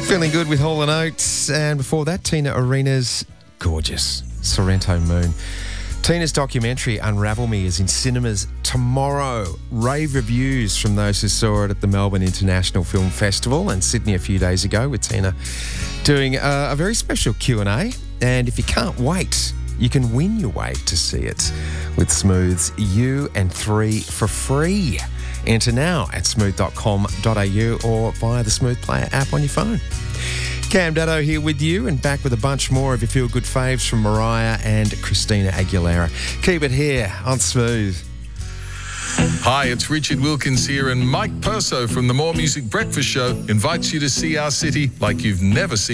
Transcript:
Feeling good with Hall & Oates, and before that, Tina Arena's gorgeous Sorrento Moon. Tina's documentary Unravel Me is in cinemas tomorrow. Rave reviews from those who saw it at the Melbourne International Film Festival and Sydney a few days ago, with Tina doing a very special Q&A. And if you can't wait, you can win your way to see it with Smooth's You and 3 for free. Enter now at smooth.com.au or via the Smooth Player app on your phone. Cam Daddo here with you, and back with a bunch more of your feel-good faves from Mariah and Christina Aguilera. Keep it here on Smooth. Hi, it's Richard Wilkins here, and Mike Perso from the More Music Breakfast Show invites you to see our city like you've never seen